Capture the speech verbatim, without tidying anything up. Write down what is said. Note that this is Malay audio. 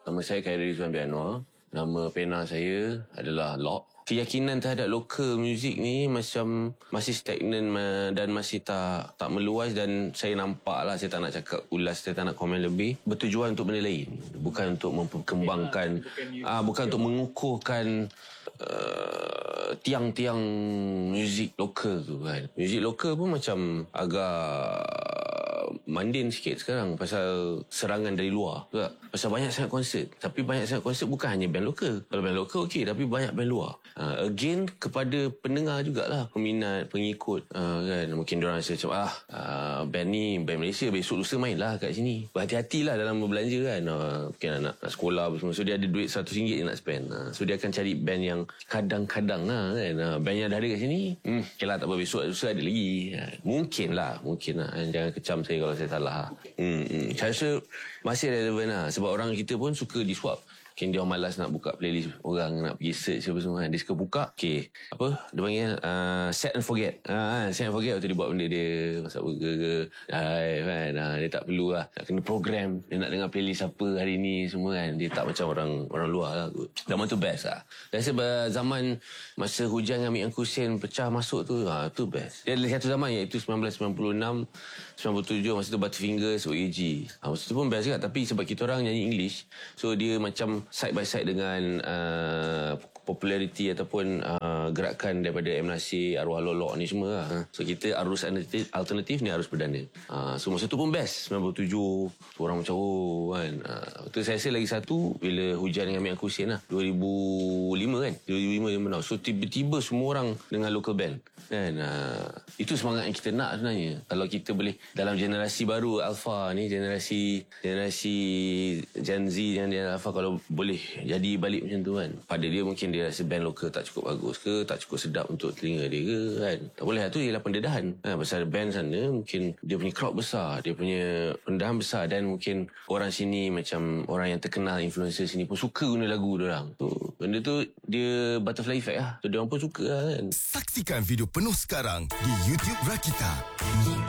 Nama saya Khairi Rizwan Bianwar. Nama pena saya adalah Lock. Keyakinan terhadap local music ni macam masih stagnan dan masih tak tak meluas, dan saya nampak lah, saya tak nak cakap ulas, saya tak nak komen lebih, bertujuan untuk benda lain, bukan untuk memperkembangkan, ah bukan untuk mengukuhkan uh, tiang-tiang muzik lokal tu kan. Muzik lokal pun macam agak mandin sikit sekarang pasal serangan dari luar juga. Pasal banyak sangat konsert, tapi banyak sangat konsert bukan hanya band lokal. Kalau band lokal okey, tapi banyak band luar. Uh, again kepada pendengar jugalah, peminat, pengikut, uh, kan. Mungkin diorang rasa macam ah uh, band ni band Malaysia, besok lusa main lah kat sini. Berhati-hatilah dalam berbelanja kan. Uh, mungkin anak nak sekolah semua, so dia ada duit seratus ringgit je nak spend. Uh, so dia akan cari band yang kadang-kadang lah kan. Uh, band yang dah ada kat sini, hmm, okey lah, tak apa, besok lusa ada lagi. Uh, mungkin lah, mungkin lah. Uh, jangan kecam saya kalau saya salah. Hmm, hmm. Saya rasa masih relevan lah, sebab orang kita pun suka disuap. Mungkin dia malas nak buka playlist orang, nak pergi search apa semua kan. Dia suka buka, okay, apa dia panggil, uh, set and forget. uh, Set and forget waktu dia buat benda dia, masak burger ke hai, kan. uh, Dia tak perlu lah nak kena program, dia nak dengar playlist apa hari ni semua kan. Dia tak macam orang orang luar lah. Zaman tu best lah. Dan sebab zaman masa Hujan Amik Angku Sen pecah masuk tu, ha, tu best. Dia ada satu zaman, iaitu sembilan belas sembilan puluh enam sembilan puluh tujuh, masa tu Butterfingers, O A G. ha, Masa tu pun best juga. Tapi sebab kita orang nyanyi English, so dia macam side by side dengan uh, populariti ataupun uh, gerakan daripada M. Nasir, Arwah Lolok ni semua lah. So kita arus alternatif, alternatif ni arus perdana. uh, So masa tu pun best. Sembilan puluh tujuh, orang macam oh kan. uh, Betul, saya rasa lagi satu bila Hujan dengan Amik Angku Sen lah, dua ribu lima kan, dua ribu lima dia menang. So tiba-tiba semua orang dengan local band kan. uh, Itu semangat yang kita nak sebenarnya. Kalau kita boleh dalam generasi baru Alpha ni, generasi generasi Gen Z yang dia Alpha, kalau boleh jadi balik macam tu kan. Pada dia mungkin dia rasa band lokal tak cukup bagus ke, tak cukup sedap untuk telinga dia ke kan. Tak boleh lah, tu ialah pendedahan. Ha, pasal band sana mungkin dia punya crowd besar, dia punya pendedahan besar, dan mungkin orang sini macam orang yang terkenal, influencer sini pun suka guna lagu diorang. Tu benda tu dia butterfly effect lah. So diorang pun suka lah kan. Saksikan video penuh sekarang di YouTube Rakita.